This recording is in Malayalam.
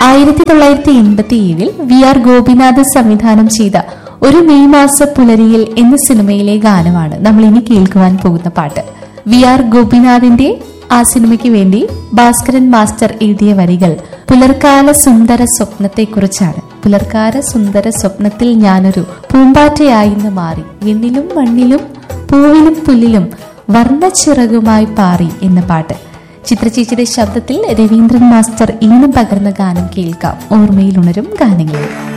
1987 വി ആർ ഗോപിനാഥ് സംവിധാനം ചെയ്ത ഒരു മെയ് മാസ പുലരിയിൽ എന്ന സിനിമയിലെ ഗാനമാണ് നമ്മൾ ഇനി കേൾക്കുവാൻ പോകുന്ന പാട്ട്. വി ആർ ഗോപിനാഥിന്റെ ആ സിനിമയ്ക്ക് വേണ്ടി ഭാസ്കരൻ മാസ്റ്റർ എഴുതിയ വരികൾ പുലർക്കാല സുന്ദര സ്വപ്നത്തെക്കുറിച്ചാണ്. പുലർക്കാല സുന്ദര സ്വപ്നത്തിൽ ഞാനൊരു പൂമ്പാറ്റയായിന്ന് മാറി, വിണ്ണിലും മണ്ണിലും പൂവിലും പുല്ലിലും വർണ്ണച്ചിറകുമായി പാറി എന്ന പാട്ട്. ചിത്രചേച്ചിയുടെ ശബ്ദത്തിൽ രവീന്ദ്രൻ മാസ്റ്റർ ഈണം പകർന്ന ഗാനം കേൾക്കാം ഓർമ്മയിലുണരും ഗാനങ്ങളിൽ.